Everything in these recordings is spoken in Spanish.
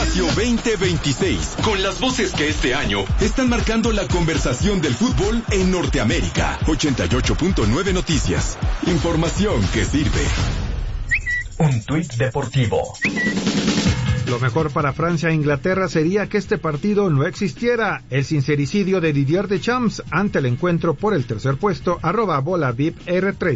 Espacio 2026, con las voces que este año están marcando la conversación del fútbol en Norteamérica. 88.9 Noticias. Información que sirve. Un tuit deportivo. Lo mejor para Francia e Inglaterra sería que este partido no existiera. El sincericidio de Didier Deschamps ante el encuentro por el tercer puesto. @bolavipr3.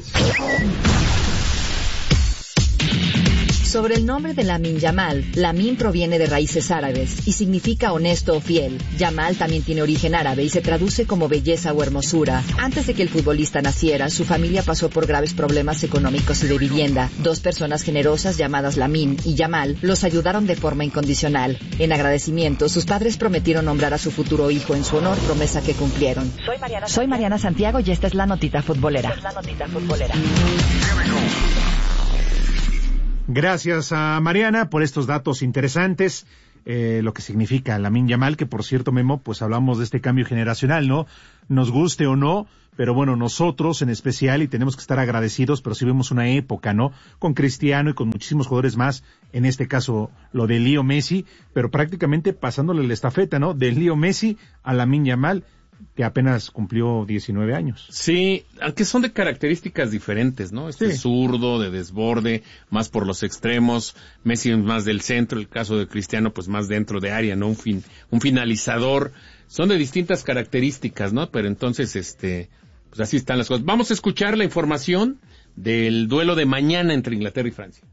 Sobre el nombre de Lamine Yamal, Lamine proviene de raíces árabes y significa honesto o fiel. Yamal también tiene origen árabe y se traduce como belleza o hermosura. Antes de que el futbolista naciera, su familia pasó por graves problemas económicos y de vivienda. Dos personas generosas llamadas Lamine y Yamal los ayudaron de forma incondicional. En agradecimiento, sus padres prometieron nombrar a su futuro hijo en su honor, promesa que cumplieron. Soy Mariana Santiago y esta es la notita futbolera. Gracias a Mariana por estos datos interesantes, lo que significa Lamine Yamal, que por cierto, Memo, pues hablamos de este cambio generacional, ¿no? Nos guste o no, pero bueno, nosotros en especial, y tenemos que estar agradecidos, pero sí vemos una época, ¿no? Con Cristiano y con muchísimos jugadores más, en este caso lo de Leo Messi, pero prácticamente pasándole la estafeta, ¿no? De Leo Messi a Lamine Yamal, que apenas cumplió 19 años. Sí, aunque son de características diferentes, ¿no? Sí. Zurdo, de desborde, más por los extremos, Messi es más del centro, el caso de Cristiano pues más dentro de área, ¿no? Un finalizador, son de distintas características, ¿no? Pero entonces, pues así están las cosas. Vamos a escuchar la información del duelo de mañana entre Inglaterra y Francia.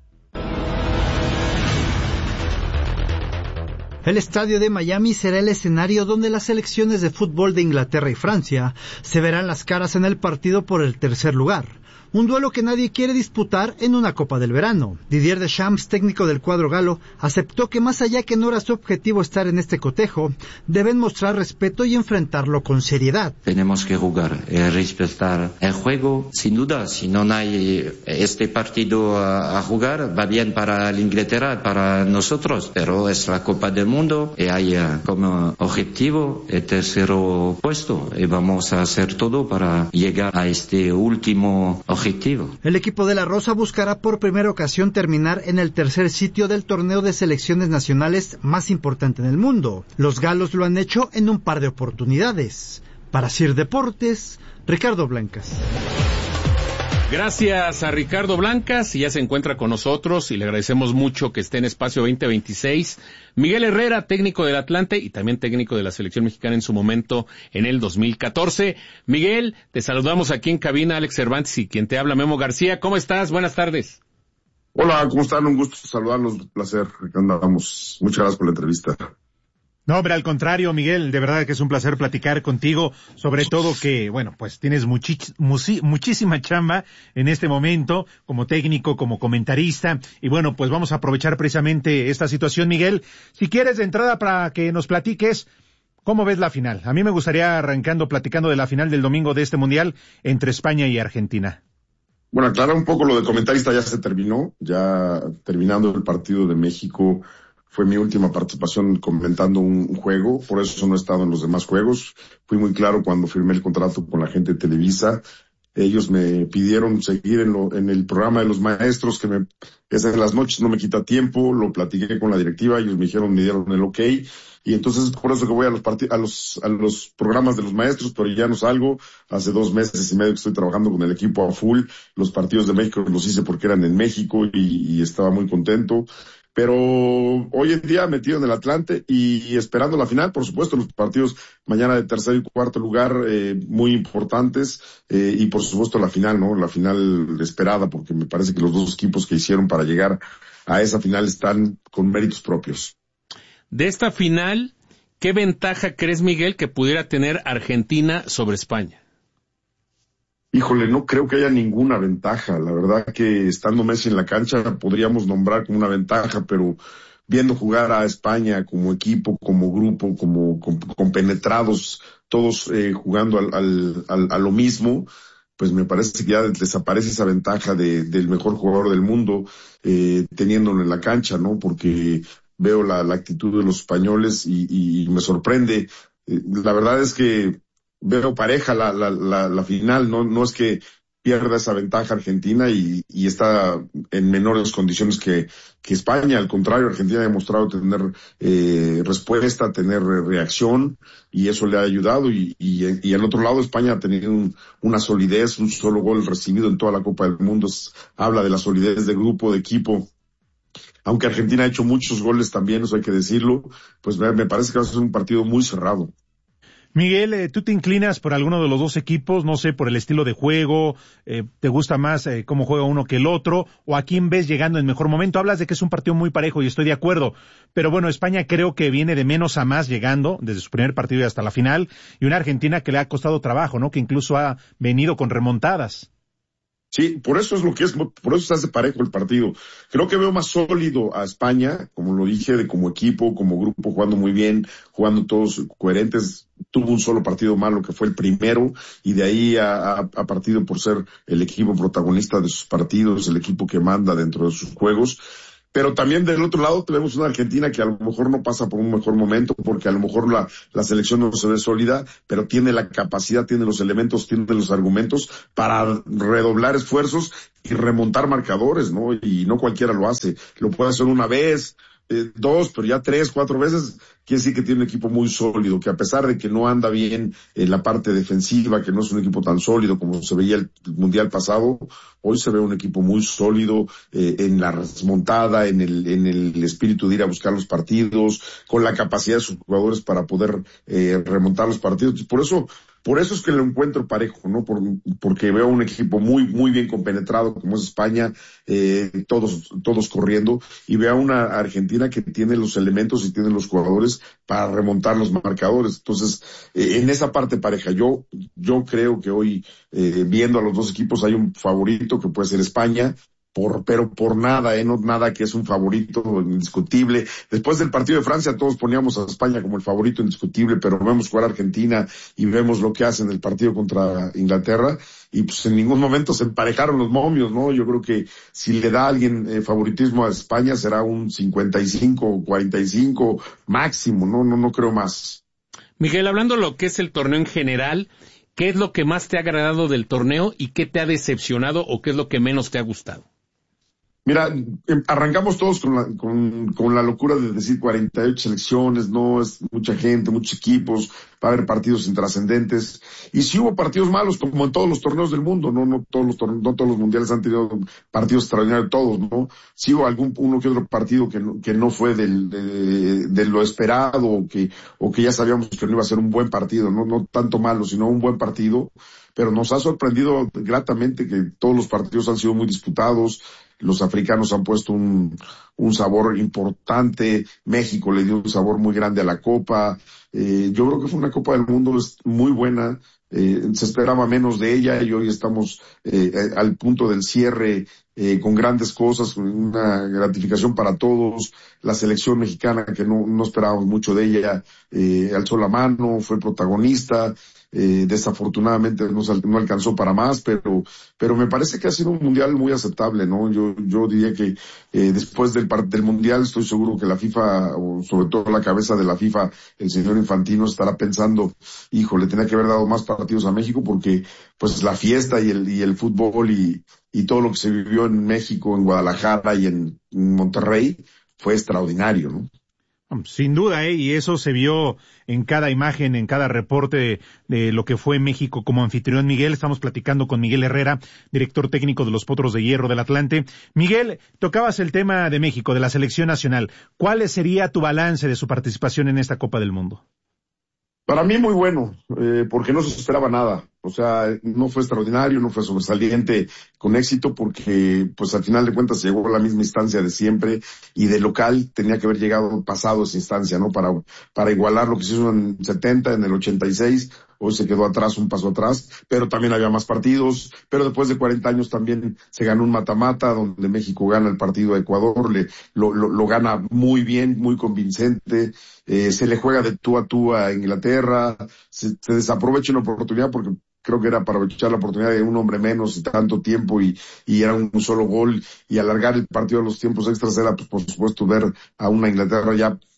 El estadio de Miami será el escenario donde las selecciones de fútbol de Inglaterra y Francia se verán las caras en el partido por el tercer lugar. Un duelo que nadie quiere disputar en una Copa del Verano. Didier Deschamps, técnico del cuadro galo, aceptó que más allá que no era su objetivo estar en este cotejo, deben mostrar respeto y enfrentarlo con seriedad. Tenemos que jugar, respetar el juego, sin duda. Si no hay este partido a jugar, va bien para la Inglaterra, para nosotros, pero es la Copa del Mundo y hay como objetivo el tercer puesto y vamos a hacer todo para llegar a este último objetivo. El equipo de la Rosa buscará por primera ocasión terminar en el tercer sitio del torneo de selecciones nacionales más importante en el mundo. Los galos lo han hecho en un par de oportunidades. Para CIR Deportes, Ricardo Blancas. Gracias a Ricardo Blancas, y ya se encuentra con nosotros y le agradecemos mucho que esté en Espacio 2026. Miguel Herrera, técnico del Atlante y también técnico de la selección mexicana en su momento en el 2014. Miguel, te saludamos aquí en cabina, Alex Cervantes y quien te habla, Memo García. ¿Cómo estás? Buenas tardes. Hola, ¿cómo están? Un gusto saludarlos, un placer. Acá andamos. Muchas gracias por la entrevista. No, hombre, al contrario, Miguel, de verdad que es un placer platicar contigo, sobre todo que, bueno, pues tienes muchísima chamba en este momento, como técnico, como comentarista, y bueno, pues vamos a aprovechar precisamente esta situación, Miguel. Si quieres, de entrada, para que nos platiques, ¿cómo ves la final? A mí me gustaría platicando de la final del domingo de este Mundial entre España y Argentina. Bueno, aclarar un poco lo de comentarista, ya se terminó, ya terminando el partido de México. Fue mi última participación comentando un juego, por eso no he estado en los demás juegos. Fui muy claro cuando firmé el contrato con la gente de Televisa. Ellos me pidieron seguir en el programa de los maestros, que en las noches no me quita tiempo. Lo platiqué con la directiva, ellos me dieron el ok. Y entonces por eso que voy a los programas de los maestros, pero ya no salgo. Hace 2 meses y medio que estoy trabajando con el equipo a full. Los partidos de México los hice porque eran en México y estaba muy contento. Pero hoy en día metido en el Atlante y esperando la final, por supuesto, los partidos mañana de tercer y cuarto lugar, muy importantes, y por supuesto la final, ¿no? La final esperada, porque me parece que los dos equipos que hicieron para llegar a esa final están con méritos propios. De esta final, ¿qué ventaja crees, Miguel, que pudiera tener Argentina sobre España? Híjole, no creo que haya ninguna ventaja. La verdad que estando Messi en la cancha podríamos nombrar como una ventaja, pero viendo jugar a España como equipo, como grupo, como compenetrados, todos jugando a lo mismo, pues me parece que ya desaparece esa ventaja del mejor jugador del mundo, teniéndolo en la cancha, ¿no? Porque veo la actitud de los españoles y me sorprende. La verdad es que veo pareja la final, no es que pierda esa ventaja Argentina y está en menores condiciones que España. Al contrario, Argentina ha demostrado tener respuesta, tener reacción, y eso le ha ayudado. Y al otro lado, España ha tenido una solidez, un solo gol recibido en toda la Copa del Mundo. Habla de la solidez de grupo, de equipo. Aunque Argentina ha hecho muchos goles también, eso hay que decirlo, pues me parece que va a ser un partido muy cerrado. Miguel, ¿tú te inclinas por alguno de los dos equipos? No sé, por el estilo de juego, ¿te gusta más cómo juega uno que el otro? ¿O a quién ves llegando en mejor momento? Hablas de que es un partido muy parejo y estoy de acuerdo, pero bueno, España creo que viene de menos a más llegando desde su primer partido y hasta la final, y una Argentina que le ha costado trabajo, ¿no? Que incluso ha venido con remontadas. Sí, por eso se hace parejo el partido. Creo que veo más sólido a España, como lo dije, como equipo, como grupo, jugando muy bien, jugando todos coherentes. Tuvo un solo partido malo que fue el primero, y de ahí ha partido por ser el equipo protagonista de sus partidos, el equipo que manda dentro de sus juegos. Pero también del otro lado tenemos una Argentina que a lo mejor no pasa por un mejor momento, porque a lo mejor la selección no se ve sólida, pero tiene la capacidad, tiene los elementos, tiene los argumentos para redoblar esfuerzos y remontar marcadores, ¿no? Y no cualquiera lo hace. Lo puede hacer una vez, dos, pero ya 3, 4 veces, quiere decir que tiene un equipo muy sólido, que a pesar de que no anda bien en la parte defensiva, que no es un equipo tan sólido como se veía el Mundial pasado, hoy se ve un equipo muy sólido, en la remontada, en el espíritu de ir a buscar los partidos, con la capacidad de sus jugadores para poder remontar los partidos. Por eso es que lo encuentro parejo, ¿no? Porque veo un equipo muy, muy bien compenetrado, como es España, todos corriendo, y veo una Argentina que tiene los elementos y tiene los jugadores para remontar los marcadores. Entonces, en esa parte pareja, yo creo que hoy, viendo a los dos equipos, hay un favorito que puede ser España, pero por nada, no nada que es un favorito indiscutible. Después del partido de Francia todos poníamos a España como el favorito indiscutible, pero vemos jugar a Argentina y vemos lo que hacen en el partido contra Inglaterra, y pues en ningún momento se emparejaron los momios, ¿no? Yo creo que si le da a alguien favoritismo a España será un 55, 45 máximo, no creo más. Miguel, hablando de lo que es el torneo en general, ¿qué es lo que más te ha agradado del torneo y qué te ha decepcionado o qué es lo que menos te ha gustado? Mira, arrancamos todos con la locura de decir 48 selecciones, no es mucha gente, muchos equipos, va a haber partidos intrascendentes, y sí hubo partidos malos como en todos los torneos del mundo, no todos los mundiales han tenido partidos extraordinarios todos, ¿no? Sí hubo uno que otro partido que no fue de lo esperado, o que ya sabíamos que no iba a ser un buen partido, no tanto malo, sino un buen partido, pero nos ha sorprendido gratamente que todos los partidos han sido muy disputados. Los africanos han puesto un sabor importante, México le dio un sabor muy grande a la Copa. Yo creo que fue una Copa del Mundo muy buena, se esperaba menos de ella, y hoy estamos al punto del cierre, con grandes cosas, una gratificación para todos. La selección mexicana, que no esperábamos mucho de ella, alzó la mano, fue protagonista. Desafortunadamente no alcanzó para más, pero me parece que ha sido un mundial muy aceptable, ¿no? Yo diría que después del mundial estoy seguro que la FIFA, o sobre todo la cabeza de la FIFA, el señor Infantino, estará pensando, híjole, tenía que haber dado más partidos a México, porque pues la fiesta y el fútbol y todo lo que se vivió en México, en Guadalajara y en Monterrey fue extraordinario, ¿no? Sin duda, y eso se vio en cada imagen, en cada reporte de lo que fue México como anfitrión. Miguel, estamos platicando con Miguel Herrera, director técnico de los Potros de Hierro del Atlante. Miguel, tocabas el tema de México, de la selección nacional. ¿Cuál sería tu balance de su participación en esta Copa del Mundo? Para mí muy bueno, porque no se esperaba nada. O sea, no fue extraordinario, no fue sobresaliente con éxito, porque pues al final de cuentas llegó a la misma instancia de siempre, y de local tenía que haber llegado pasado esa instancia, ¿no? Para igualar lo que se hizo en 70, en el 86, hoy se quedó atrás, un paso atrás, pero también había más partidos, pero después de 40 años también se ganó un mata-mata, donde México gana el partido a Ecuador, lo gana muy bien, muy convincente, se le juega de tú a Inglaterra, se desaprovecha una oportunidad, porque creo que era para aprovechar la oportunidad de un hombre menos y tanto tiempo, y era un solo gol, y alargar el partido a los tiempos extras era, pues, por supuesto, ver a una Inglaterra ya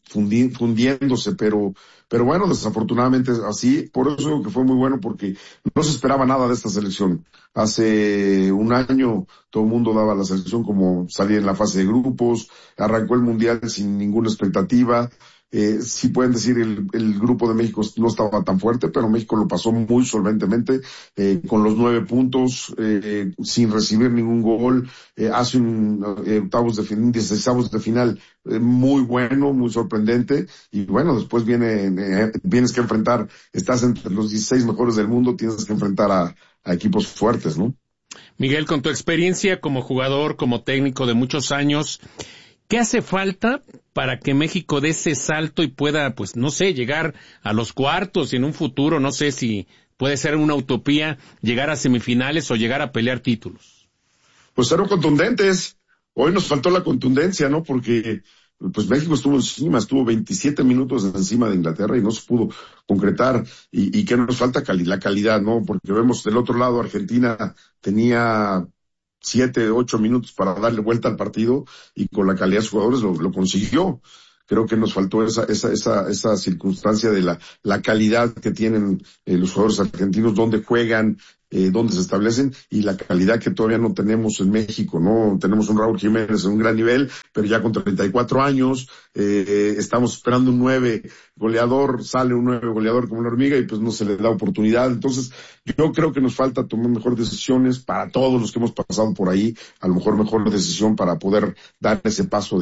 fundiéndose, pero bueno, desafortunadamente es así. Por eso digo que fue muy bueno, porque no se esperaba nada de esta selección. Hace un año todo el mundo daba a la selección como salir en la fase de grupos, arrancó el Mundial sin ninguna expectativa. Sí pueden decir el grupo de México no estaba tan fuerte, pero México lo pasó muy solventemente, con los 9 puntos, sin recibir ningún gol, hace un 16avos de final muy bueno, muy sorprendente, y bueno, después vienes que enfrentar, estás entre los 16 mejores del mundo, tienes que enfrentar a equipos fuertes, ¿no? Miguel, con tu experiencia como jugador, como técnico de muchos años, ¿qué hace falta para que México dé ese salto y pueda, pues, no sé, llegar a los cuartos y en un futuro, no sé si puede ser una utopía, llegar a semifinales o llegar a pelear títulos? Pues fueron contundentes. Hoy nos faltó la contundencia, ¿no? Porque pues México estuvo 27 minutos encima de Inglaterra y no se pudo concretar. ¿Y qué nos falta? La calidad, ¿no? Porque vemos del otro lado, Argentina tenía 7, 8 minutos para darle vuelta al partido y con la calidad de sus jugadores lo consiguió. Creo que nos faltó esa circunstancia de la calidad que tienen los jugadores argentinos, donde juegan, donde se establecen, y la calidad que todavía no tenemos en México, ¿no? Tenemos un Raúl Jiménez en un gran nivel, pero ya con 34 años, estamos esperando un 9 goleador, sale un 9 goleador como una hormiga y pues no se le da oportunidad. Entonces, yo creo que nos falta tomar mejores decisiones para todos los que hemos pasado por ahí, a lo mejor decisión para poder dar ese paso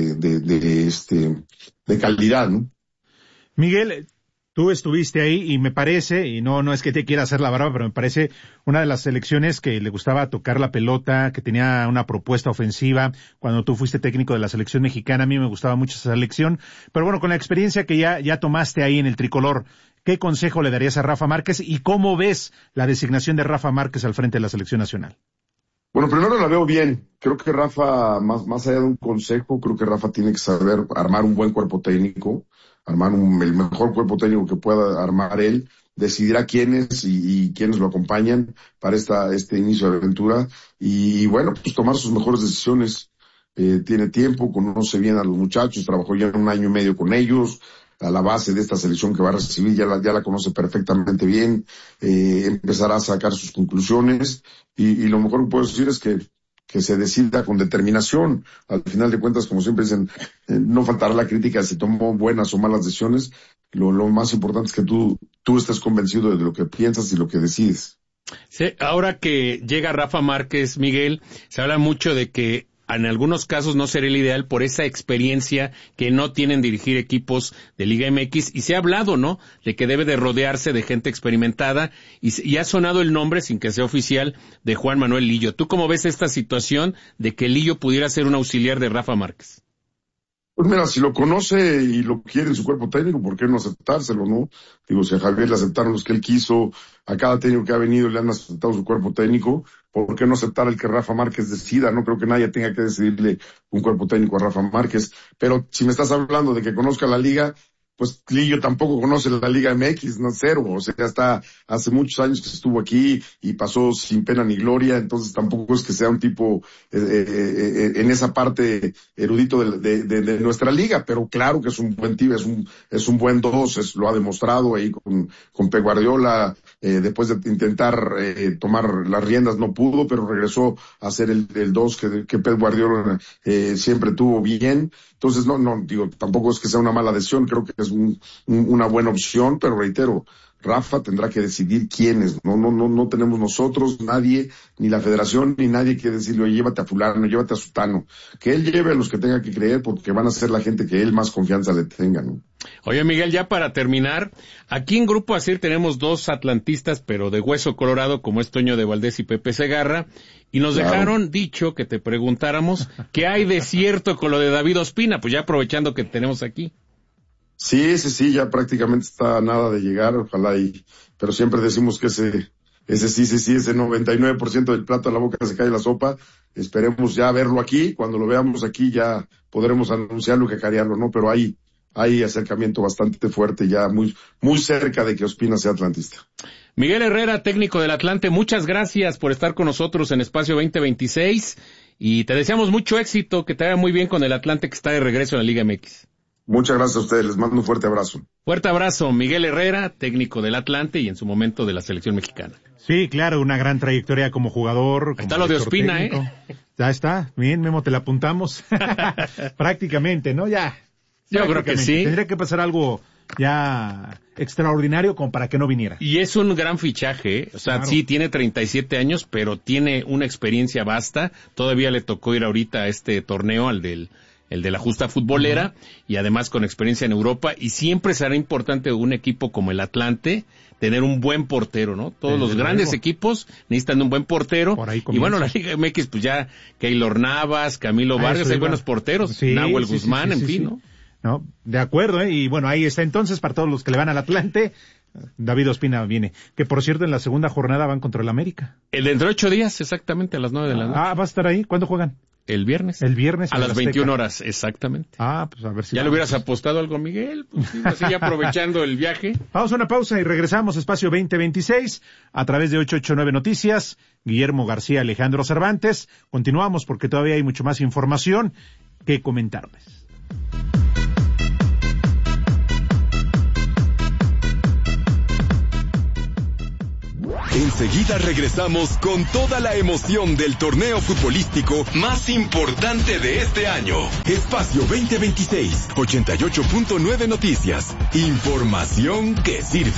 de calidad, ¿no? Miguel, tú estuviste ahí y me parece, y no es que te quiera hacer la barba, pero me parece una de las selecciones que le gustaba tocar la pelota, que tenía una propuesta ofensiva. Cuando tú fuiste técnico de la selección mexicana, a mí me gustaba mucho esa selección. Pero bueno, con la experiencia que ya tomaste ahí en el tricolor, ¿qué consejo le darías a Rafa Márquez y cómo ves la designación de Rafa Márquez al frente de la selección nacional? Bueno, primero la veo bien. Creo que Rafa, más allá de un consejo, creo que Rafa tiene que saber armar un buen cuerpo técnico, armar el mejor cuerpo técnico que pueda armar él, decidirá quiénes y quiénes lo acompañan para este inicio de aventura y bueno, pues tomar sus mejores decisiones. Tiene tiempo, conoce bien a los muchachos, trabajó ya 1 año y medio con ellos, a la base de esta selección que va a recibir, ya la conoce perfectamente bien, empezará a sacar sus conclusiones y lo mejor que puedo decir es que se decida con determinación. Al final de cuentas, como siempre dicen, no faltará la crítica si tomó buenas o malas decisiones. Lo más importante es que tú estés convencido de lo que piensas y lo que decides. Sí, ahora que llega Rafa Márquez, Miguel, se habla mucho de que en algunos casos no sería el ideal por esa experiencia que no tienen dirigir equipos de Liga MX, y se ha hablado, ¿no?, de que debe de rodearse de gente experimentada, y ha sonado el nombre, sin que sea oficial, de Juan Manuel Lillo. ¿Tú cómo ves esta situación de que Lillo pudiera ser un auxiliar de Rafa Márquez? Pues mira, si lo conoce y lo quiere en su cuerpo técnico, ¿por qué no aceptárselo, no? Digo, si a Javier le aceptaron los que él quiso, a cada técnico que ha venido le han aceptado su cuerpo técnico, ¿por qué no aceptar el que Rafa Márquez decida? No creo que nadie tenga que decidirle un cuerpo técnico a Rafa Márquez. Pero si me estás hablando de que conozca la liga, pues Lillo tampoco conoce la Liga MX, no, cero. O sea, ya está, hace muchos años que estuvo aquí y pasó sin pena ni gloria, entonces tampoco es que sea un tipo en esa parte erudito de nuestra liga, pero claro que es un buen tipo, es un buen 2, lo ha demostrado ahí con Pep Guardiola, después de intentar tomar las riendas no pudo, pero regresó a ser el 2 que Pep Guardiola siempre tuvo bien. Entonces, no, digo, tampoco es que sea una mala decisión, creo que es una buena opción, pero reitero, Rafa tendrá que decidir quiénes, no tenemos nosotros, nadie, ni la federación, ni nadie que decirle, oye, llévate a fulano, llévate a sutano, que él lleve a los que tenga que creer, porque van a ser la gente que él más confianza le tenga, ¿no? Oye, Miguel, ya para terminar, aquí en Grupo ASIR tenemos 2 atlantistas, pero de hueso colorado, como es Toño de Valdés y Pepe Segarra, y nos dejaron dicho que te preguntáramos qué hay de cierto con lo de David Ospina, pues ya aprovechando que tenemos aquí. Sí, ya prácticamente está a nada de llegar, ojalá pero siempre decimos que ese 99% del plato a la boca se cae la sopa. Esperemos ya verlo aquí, cuando lo veamos aquí ya podremos anunciarlo y cacarearlo, ¿no? Pero hay acercamiento bastante fuerte ya, muy, muy cerca de que Ospina sea atlantista. Miguel Herrera, técnico del Atlante, muchas gracias por estar con nosotros en Espacio 2026 y te deseamos mucho éxito, que te vaya muy bien con el Atlante que está de regreso en la Liga MX. Muchas gracias a ustedes, les mando un fuerte abrazo. Fuerte abrazo, Miguel Herrera, técnico del Atlante y en su momento de la selección mexicana. Sí, claro, una gran trayectoria como jugador. Está lo de Ospina, técnico. Ya está, bien, Memo, te la apuntamos. Prácticamente, ¿no? Ya. Yo creo que sí. Tendría que pasar algo ya extraordinario como para que no viniera. Y es un gran fichaje, ¿eh? O sea, claro. Sí, tiene 37 años, pero tiene una experiencia vasta. Todavía le tocó ir ahorita a este torneo, el de la justa futbolera, y además con experiencia en Europa, y siempre será importante un equipo como el Atlante tener un buen portero, ¿no? Todos los grandes equipos necesitan un buen portero, y bueno, la Liga MX, pues ya Keylor Navas, Camilo Vargas, hay buenos porteros, sí, Nahuel Guzmán, en fin, ¿no? No, de acuerdo, y bueno, ahí está entonces para todos los que le van al Atlante. David Ospina viene, que por cierto en la segunda jornada van contra el América. Dentro de 8 días, exactamente, a las 9 de la noche. Ah, va a estar ahí, ¿cuándo juegan? El viernes. El viernes. A las 21 horas, exactamente. Ah, pues a ver si... ¿Ya le hubieras apostado algo, Miguel? Pues sí, así ya aprovechando el viaje. Vamos a una pausa y regresamos, Espacio 2026, a través de 889 Noticias, Guillermo García, Alejandro Cervantes. Continuamos porque todavía hay mucho más información que comentarles. Enseguida regresamos con toda la emoción del torneo futbolístico más importante de este año. Espacio 2026, 88.9 Noticias. Información que sirve.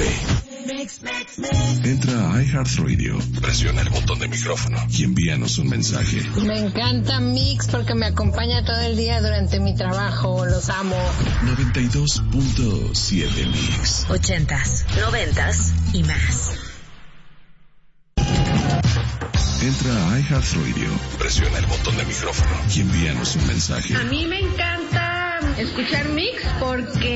Entra a iHeartRadio, presiona el botón de micrófono y envíanos un mensaje. Me encanta Mix porque me acompaña todo el día durante mi trabajo. Los amo. 92.7 Mix. 80s, 90s y más. Entra a iHeartRadio, presiona el botón de micrófono y envíanos un mensaje. A mí me encanta escuchar Mix porque